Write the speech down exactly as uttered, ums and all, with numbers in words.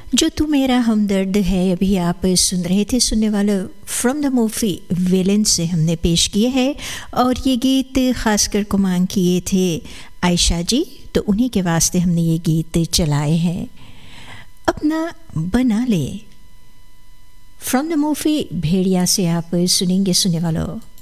जो तू मेरा हमदर्द है अभी आप सुन रहे थे, सुनने वालों, फ्रॉम द मूवी विलेन से हमने पेश किए है। और ये गीत खासकर को मांग किए थे आयशा जी, तो उन्हीं के वास्ते हमने ये गीत चलाए हैं। अपना बना ले, फ्रॉम द मूवी भेड़िया से आप सुनेंगे सुनने वालों।